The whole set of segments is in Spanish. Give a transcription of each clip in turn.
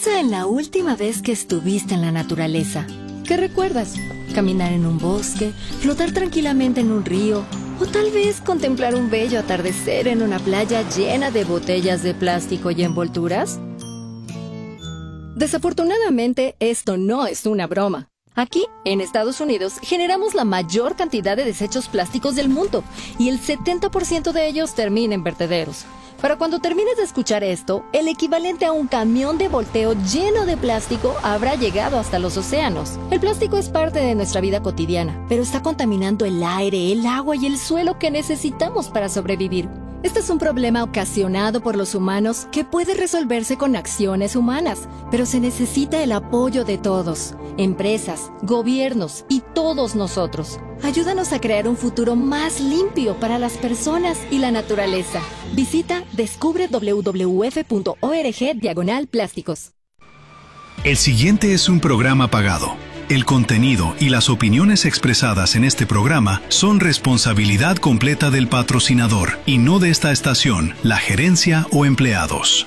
Piensa en la última vez que estuviste en la naturaleza. ¿Qué recuerdas? ¿Caminar en un bosque? ¿Flotar tranquilamente en un río? ¿O tal vez contemplar un bello atardecer en una playa llena de botellas de plástico y envolturas? Desafortunadamente, esto no es una broma. Aquí, en Estados Unidos, generamos la mayor cantidad de desechos plásticos del mundo y el 70% de ellos termina en vertederos. Para cuando termines de escuchar esto, el equivalente a un camión de volteo lleno de plástico habrá llegado hasta los océanos. El plástico es parte de nuestra vida cotidiana, pero está contaminando el aire, el agua y el suelo que necesitamos para sobrevivir. Este es un problema ocasionado por los humanos que puede resolverse con acciones humanas, pero se necesita el apoyo de todos, empresas, gobiernos y todos nosotros. Ayúdanos a crear un futuro más limpio para las personas y la naturaleza. Visita descubre.wwf.org/plásticos. El siguiente es un programa pagado. El contenido y las opiniones expresadas en este programa son responsabilidad completa del patrocinador y no de esta estación, la gerencia o empleados.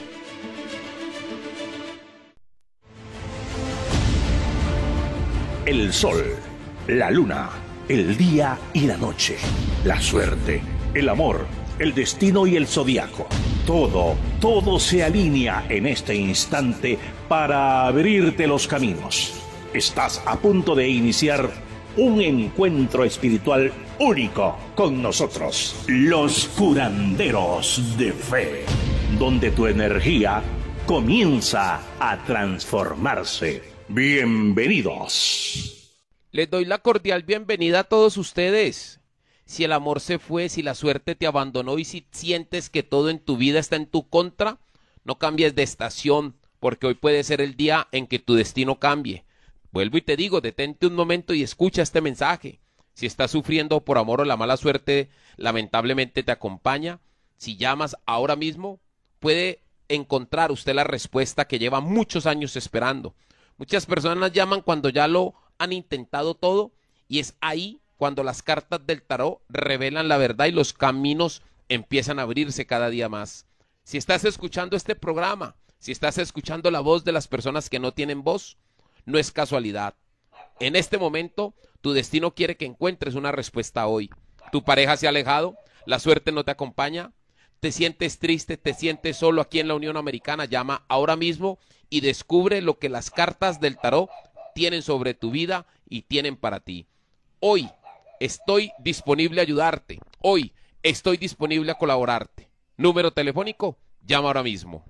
El sol, la luna, el día y la noche, la suerte, el amor, el destino y el zodiaco. Todo se alinea en este instante para abrirte los caminos. Estás a punto de iniciar un encuentro espiritual único con nosotros, los curanderos de fe, donde tu energía comienza a transformarse. Bienvenidos. Les doy la cordial bienvenida a todos ustedes. Si el amor se fue, si la suerte te abandonó y si sientes que todo en tu vida está en tu contra, no cambies de estación, porque hoy puede ser el día en que tu destino cambie. Vuelvo y te digo, detente un momento y escucha este mensaje. Si estás sufriendo por amor o la mala suerte, lamentablemente te acompaña. Si llamas ahora mismo, puede encontrar usted la respuesta que lleva muchos años esperando. Muchas personas llaman cuando ya lo han intentado todo y es ahí cuando las cartas del tarot revelan la verdad y los caminos empiezan a abrirse cada día más. Si estás escuchando este programa, si estás escuchando la voz de las personas que no tienen voz, no es casualidad. En este momento, tu destino quiere que encuentres una respuesta hoy. Tu pareja se ha alejado, la suerte no te acompaña, te sientes triste, te sientes solo aquí en la Unión Americana. Llama ahora mismo y descubre lo que las cartas del tarot tienen sobre tu vida y tienen para ti. Hoy estoy disponible a ayudarte. Hoy estoy disponible a colaborarte. Número telefónico, llama ahora mismo.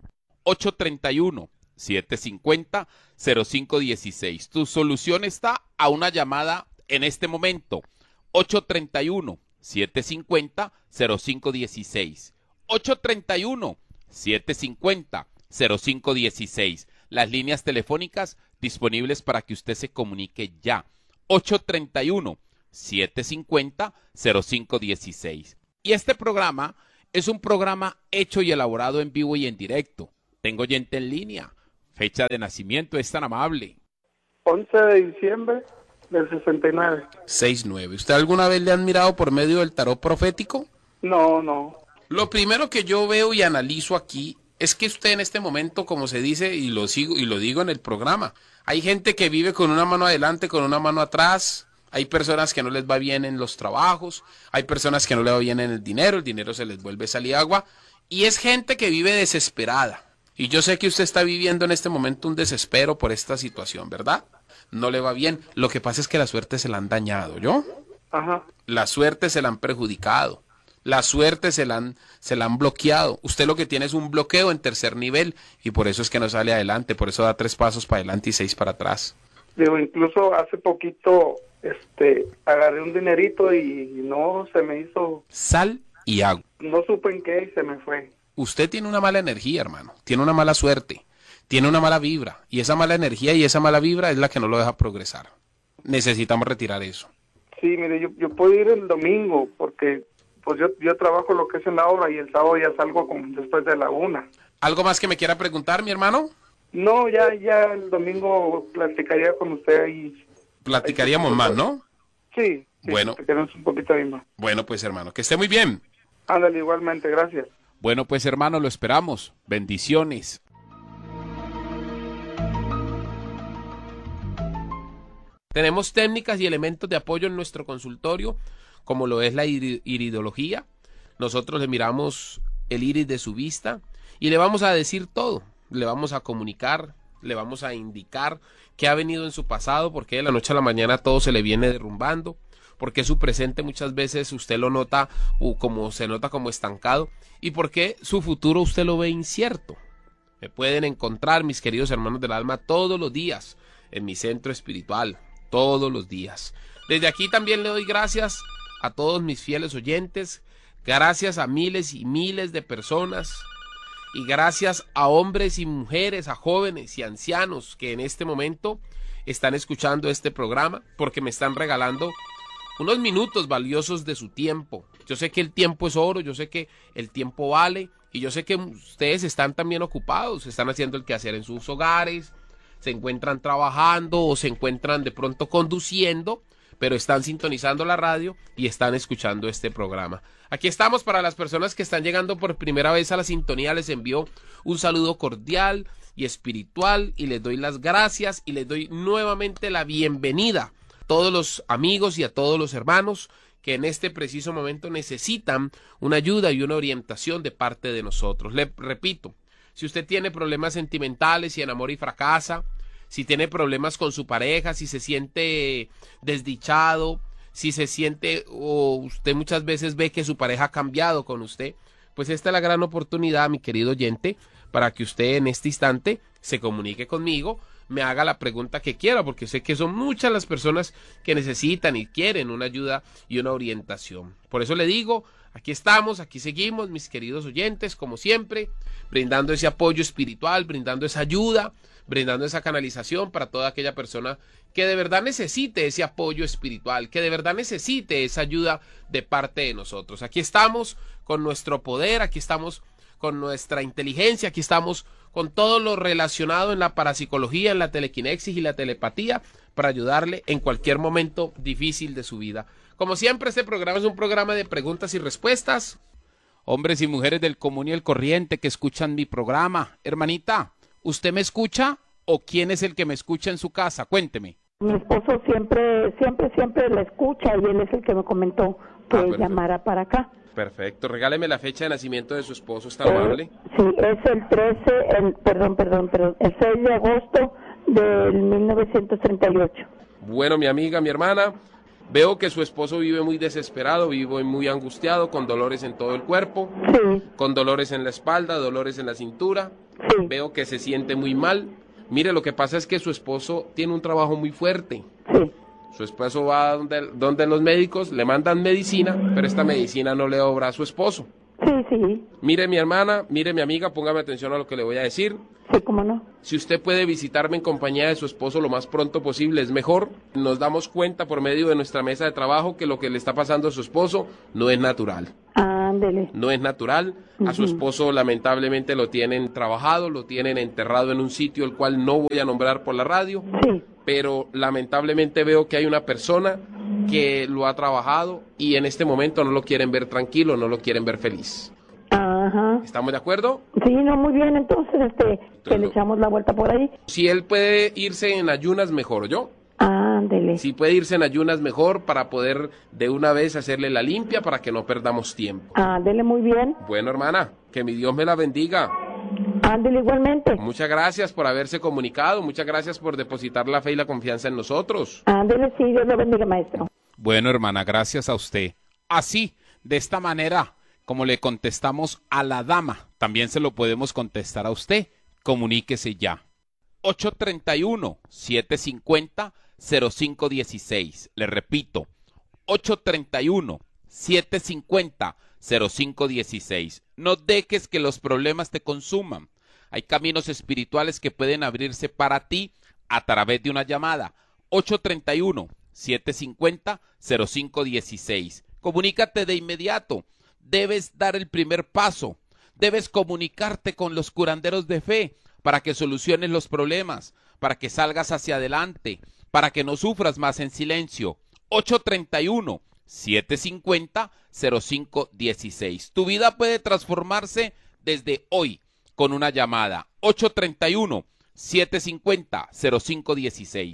831-750-0516. Tu solución está a una llamada en este momento. 831-750-0516. 831-750-0516. Las líneas telefónicas disponibles para que usted se comunique ya. 831-750-0516. Y este programa es un programa hecho y elaborado en vivo y en directo. Tengo oyente en línea. Fecha de nacimiento, es tan amable. 11 de diciembre del 69. 69. ¿Usted alguna vez le han mirado por medio del tarot profético? No. Lo primero que yo veo y analizo aquí es que usted en este momento, como se dice, y lo digo en el programa, hay gente que vive con una mano adelante, con una mano atrás. Hay personas que no les va bien en los trabajos, hay personas que no les va bien en el dinero se les vuelve salir agua, y es gente que vive desesperada. Y yo sé que usted está viviendo en este momento un desespero por esta situación, ¿verdad? No le va bien. Lo que pasa es que la suerte se la han dañado, ¿yo? Ajá. La suerte se la han perjudicado. La suerte se la han bloqueado. Usted lo que tiene es un bloqueo en tercer nivel y por eso es que no sale adelante. Por eso da 3 pasos para adelante y 6 para atrás. Digo, incluso hace poquito agarré un dinerito y no se me hizo... Sal y agua. No supe en qué y se me fue. Usted tiene una mala energía, hermano. Tiene una mala suerte. Tiene una mala vibra. Y esa mala energía y esa mala vibra es la que no lo deja progresar. Necesitamos retirar eso. Sí, mire, yo puedo ir el domingo porque pues yo trabajo lo que es en la obra y el sábado ya salgo después de la 1. ¿Algo más que me quiera preguntar, mi hermano? No, ya el domingo platicaría con usted y... Platicaríamos más, ¿no? Sí, bueno, platicaríamos un poquito más. Bueno, pues hermano, que esté muy bien. Ándale, igualmente, gracias. Bueno, pues hermano, lo esperamos. Bendiciones. Tenemos técnicas y elementos de apoyo en nuestro consultorio, como lo es la iridología. Nosotros le miramos el iris de su vista y le vamos a decir todo. Le vamos a comunicar, le vamos a indicar qué ha venido en su pasado, porque de la noche a la mañana todo se le viene derrumbando, porque su presente muchas veces usted lo nota como se nota como estancado, y porque su futuro usted lo ve incierto. Me pueden encontrar, mis queridos hermanos del alma, todos los días en mi centro espiritual, todos los días. Desde aquí también le doy gracias a todos mis fieles oyentes, gracias a miles y miles de personas, y gracias a hombres y mujeres, a jóvenes y ancianos que en este momento están escuchando este programa, porque me están regalando unos minutos valiosos de su tiempo. Yo sé que el tiempo es oro, yo sé que el tiempo vale, y yo sé que ustedes están también ocupados, están haciendo el quehacer en sus hogares, se encuentran trabajando o se encuentran de pronto conduciendo, pero están sintonizando la radio y están escuchando este programa. Aquí estamos para las personas que están llegando por primera vez a la sintonía. Les envío un saludo cordial y espiritual y les doy las gracias y les doy nuevamente la bienvenida a todos los amigos y a todos los hermanos que en este preciso momento necesitan una ayuda y una orientación de parte de nosotros. Le repito, si usted tiene problemas sentimentales y enamora y fracasa, si tiene problemas con su pareja, si se siente desdichado, si se siente o usted muchas veces ve que su pareja ha cambiado con usted, pues esta es la gran oportunidad, mi querido oyente, para que usted en este instante se comunique conmigo, me haga la pregunta que quiera, porque sé que son muchas las personas que necesitan y quieren una ayuda y una orientación. Por eso le digo, aquí estamos, aquí seguimos, mis queridos oyentes, como siempre, brindando ese apoyo espiritual, brindando esa ayuda, brindando esa canalización para toda aquella persona que de verdad necesite ese apoyo espiritual, que de verdad necesite esa ayuda de parte de nosotros. Aquí estamos con nuestro poder, aquí estamos con nuestra inteligencia, aquí estamos con todo lo relacionado en la parapsicología, en la telequinexis y la telepatía para ayudarle en cualquier momento difícil de su vida. Como siempre, este programa es un programa de preguntas y respuestas. Hombres y mujeres del común y el corriente que escuchan mi programa. Hermanita, ¿usted me escucha o quién es el que me escucha en su casa? Cuénteme. Mi esposo siempre la escucha y él es el que me comentó que llamara para acá. Perfecto, regáleme la fecha de nacimiento de su esposo, ¿está amable? Sí, es el 6 de agosto del 1938. Bueno, mi amiga, mi hermana, veo que su esposo vive muy desesperado, vive muy angustiado, con dolores en todo el cuerpo, sí, con dolores en la espalda, dolores en la cintura, sí, veo que se siente muy mal. Mire, lo que pasa es que su esposo tiene un trabajo muy fuerte. sí. Su esposo va donde los médicos, le mandan medicina, pero esta medicina no le obra a su esposo. Sí, sí. Mire, mi hermana, mire, mi amiga, póngame atención a lo que le voy a decir. Sí, cómo no. Si usted puede visitarme en compañía de su esposo lo más pronto posible, es mejor. Nos damos cuenta por medio de nuestra mesa de trabajo que lo que le está pasando a su esposo no es natural. Ándele. No es natural. A su esposo lamentablemente lo tienen trabajado, lo tienen enterrado en un sitio el cual no voy a nombrar por la radio. Sí. Pero lamentablemente veo que hay una persona que lo ha trabajado y en este momento no lo quieren ver tranquilo, no lo quieren ver feliz. Ajá. ¿Estamos de acuerdo? Sí, no, muy bien, entonces, que le echamos la vuelta por ahí. Si él puede irse en ayunas, mejor, ¿yo? Ándele. Si puede irse en ayunas, mejor, para poder de una vez hacerle la limpia para que no perdamos tiempo. Ándele, muy bien. Bueno, hermana, que mi Dios me la bendiga. Ándele, igualmente. Muchas gracias por haberse comunicado, muchas gracias por depositar la fe y la confianza en nosotros. Ándele, sí, Dios lo bendiga, maestro. Bueno, hermana, gracias a usted. Así, de esta manera, como le contestamos a la dama, también se lo podemos contestar a usted. Comuníquese ya. 831-750-0516. Le repito, 831-750-0516. No dejes que los problemas te consuman. Hay caminos espirituales que pueden abrirse para ti a través de una llamada. 831-750-0516. Comunícate de inmediato. Debes dar el primer paso. Debes comunicarte con los curanderos de fe para que soluciones los problemas, para que salgas hacia adelante, para que no sufras más en silencio. 831-750-0516. Tu vida puede transformarse desde hoy con una llamada. 831-750-0516.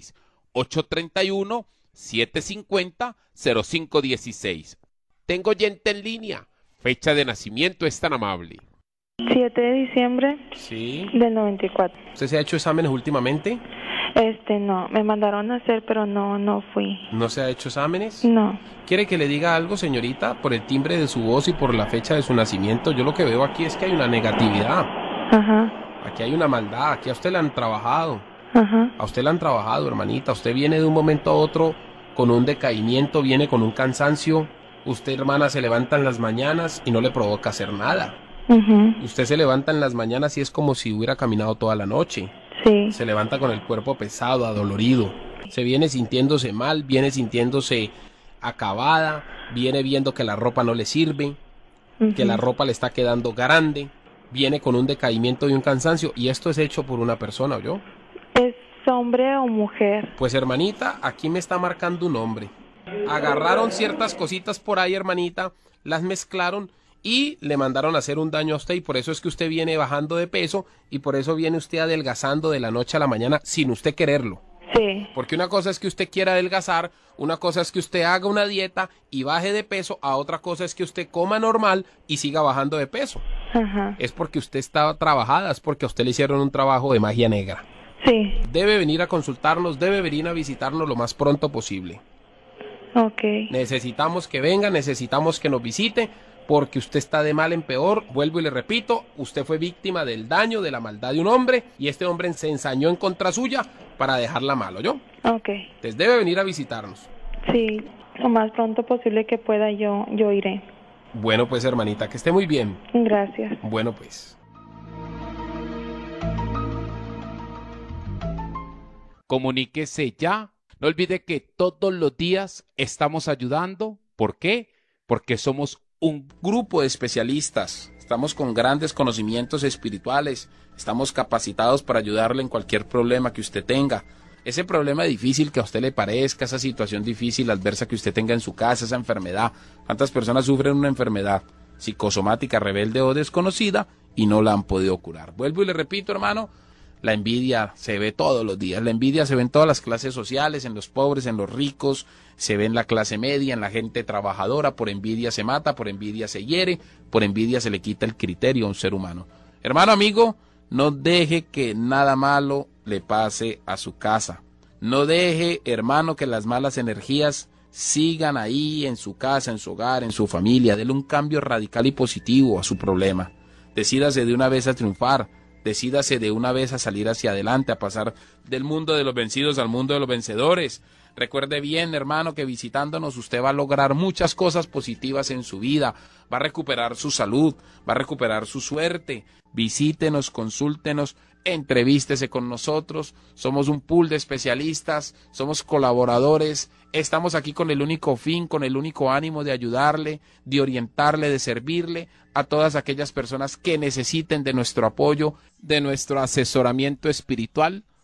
831-750-0516. Tengo oyente en línea. Fecha de nacimiento es tan amable. 7 de diciembre Sí. del 94. ¿Usted se ha hecho exámenes últimamente? No, me mandaron a hacer, pero no fui. ¿No se ha hecho exámenes? No. ¿Quiere que le diga algo, señorita? Por el timbre de su voz y por la fecha de su nacimiento, yo lo que veo aquí es que hay una negatividad. Ajá, Aquí hay una maldad, aquí a usted le han trabajado. ajá, A usted le han trabajado, hermanita. Usted viene de un momento a otro con un decaimiento, viene con un cansancio. Usted, hermana, se levanta en las mañanas y no le provoca hacer nada. mhm, Usted se levanta en las mañanas y es como si hubiera caminado toda la noche. sí, Se levanta con el cuerpo pesado, adolorido. Se viene sintiéndose mal, viene sintiéndose acabada, viene viendo que la ropa no le sirve, que la ropa le está quedando grande, viene con un decaimiento y un cansancio, y esto es hecho por una persona, ¿oyó? ¿Es hombre o mujer? Pues hermanita, aquí me está marcando un hombre. Agarraron ciertas cositas por ahí, hermanita, las mezclaron y le mandaron a hacer un daño a usted, y por eso es que usted viene bajando de peso y por eso viene usted adelgazando de la noche a la mañana sin usted quererlo. Sí, Porque una cosa es que usted quiera adelgazar, una cosa es que usted haga una dieta y baje de peso, a otra cosa es que usted coma normal y siga bajando de peso. ajá, Es porque usted está trabajada, es porque a usted le hicieron un trabajo de magia negra. sí, Debe venir a consultarnos, debe venir a visitarnos lo más pronto posible. ok, Necesitamos que venga, necesitamos que nos visite, porque usted está de mal en peor. Vuelvo y le repito, usted fue víctima del daño, de la maldad de un hombre, y este hombre se ensañó en contra suya para dejarla mal, ¿oyó? ok, Entonces debe venir a visitarnos. sí, lo más pronto posible que pueda yo iré. Bueno, pues hermanita, que esté muy bien. Gracias. Bueno, pues. Comuníquese ya. No olvide que todos los días estamos ayudando. ¿Por qué? Porque somos un Grupo de especialistas. Estamos con grandes conocimientos espirituales. Estamos capacitados para ayudarle en cualquier problema que usted tenga. Ese problema difícil que a usted le parezca, esa situación difícil, adversa que usted tenga en su casa, esa enfermedad. ¿Cuántas personas sufren una enfermedad psicosomática, rebelde o desconocida y no la han podido curar? Vuelvo y le repito, hermano, la envidia se ve todos los días. La envidia se ve en todas las clases sociales, en los pobres, en los ricos, se ve en la clase media, en la gente trabajadora. Por envidia se mata, por envidia se hiere, por envidia se le quita el criterio a un ser humano. Hermano, amigo, no deje que nada malo le pase a su casa. No deje, hermano, que las malas energías sigan ahí en su casa, en su hogar, en su familia. Dele un cambio radical y positivo a su problema. Decídase de una vez a triunfar. Decídase de una vez a salir hacia adelante, a pasar del mundo de los vencidos al mundo de los vencedores. Recuerde bien, hermano, que visitándonos usted va a lograr muchas cosas positivas en su vida. Va a recuperar su salud, va a recuperar su suerte. Visítenos, consúltenos, entrevístese con nosotros. Somos un pool de especialistas, somos colaboradores. Estamos aquí con el único fin, con el único ánimo de ayudarle, de orientarle, de servirle a todas aquellas personas que necesiten de nuestro apoyo, de nuestro asesoramiento espiritual.